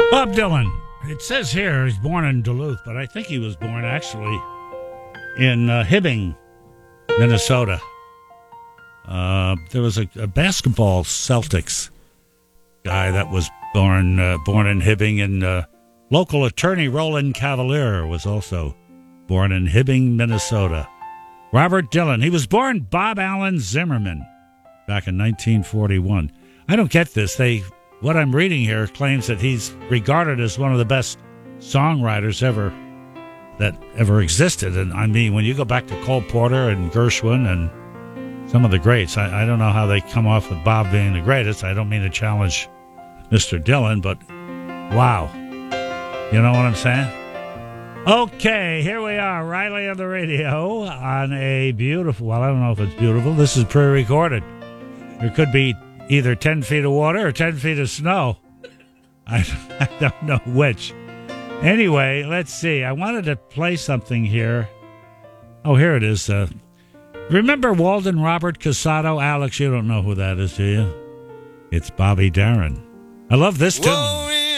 Bob Dylan. It says here he's born in Duluth, but I think he was born actually in Hibbing, Minnesota. There was a basketball Celtics guy that was born in Hibbing, and local attorney Roland Cavalier was also born in Hibbing, Minnesota. Robert Dylan. He was born Bob Allen Zimmerman back in 1941. I don't get this. What I'm reading here claims that he's regarded as one of the best songwriters that ever existed. And I mean, when you go back to Cole Porter and Gershwin and some of the greats, I don't know how they come off with Bob being the greatest. I don't mean to challenge Mr. Dylan, but wow. You know what I'm saying? Okay, here we are, Riley on the radio on a beautiful, well, I don't know if it's beautiful. This is pre-recorded. There could be either 10 feet of water or 10 feet of snow. I don't know which. Anyway, let's see. I wanted to play something here. Oh, here it is. Remember Walden Robert Casado? Alex, you don't know who that is, do you? It's Bobby Darin. I love this tune. Whoa.